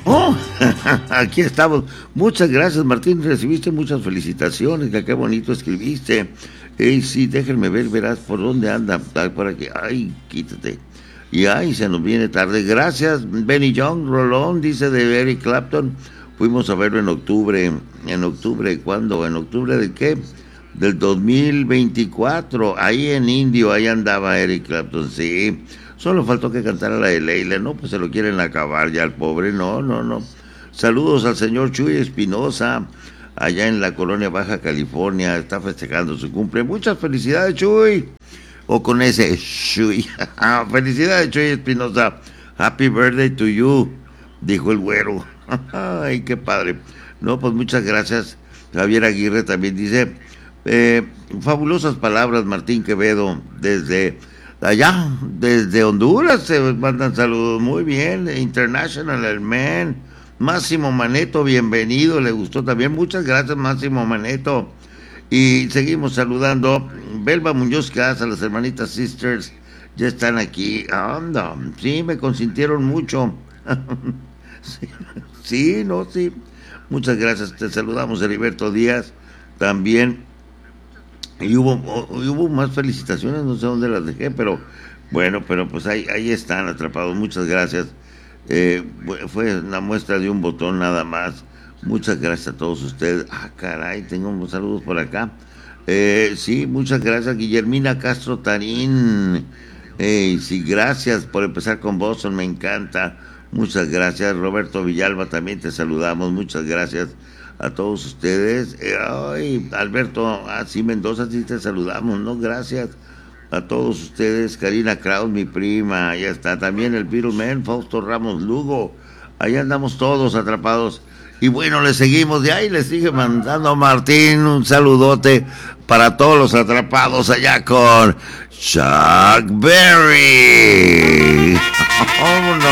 Oh, aquí estamos. Muchas gracias, Martín. Recibiste muchas felicitaciones. Que qué bonito escribiste. Sí, déjenme ver, verás por dónde anda. Ay, por aquí. Ay, quítate. Y ay, se nos viene tarde. Gracias, Benny Young. Rolón, dice de Eric Clapton. Fuimos a verlo en octubre. ¿En octubre cuándo? ¿En octubre de qué? Del 2024. Ahí en Indio, ahí andaba Eric Clapton, sí. Solo faltó que cantara la de Leila, ¿no? Pues se lo quieren acabar ya al pobre, no. Saludos al señor Chuy Espinosa, allá en la colonia Baja California, está festejando su cumple. Muchas felicidades, Chuy. O con ese Chuy. Felicidades, Chuy Espinosa. Happy birthday to you, dijo el güero. Ay, qué padre. No, pues muchas gracias. Javier Aguirre también dice, fabulosas palabras, Martín Quevedo, desde allá, desde Honduras, se mandan saludos, muy bien, International, el man, Máximo Maneto, bienvenido, le gustó también, muchas gracias Máximo Maneto, y seguimos saludando, Belva Muñoz Casa, las hermanitas Sisters, ya están aquí, anda, sí, me consintieron mucho, sí, muchas gracias, te saludamos, Heriberto Díaz, también. Y hubo más felicitaciones, no sé dónde las dejé, pero bueno, pero pues ahí están atrapados, muchas gracias. Fue una muestra de un botón nada más. Muchas gracias a todos ustedes. Caray, tengo unos saludos por acá. Sí, muchas gracias, Guillermina Castro Tarín. Sí, gracias por empezar con Boston, me encanta. Muchas gracias, Roberto Villalba, también te saludamos, muchas gracias a todos ustedes. Alberto así Mendoza, sí te saludamos, ¿no? Gracias a todos ustedes. Karina Kraus, mi prima, ya está. También el Beatleman, Fausto Ramos Lugo. Ahí andamos todos atrapados. Y bueno, le seguimos de ahí, le sigue mandando Martín un saludote para todos los atrapados allá con Chuck Berry. Vámonos.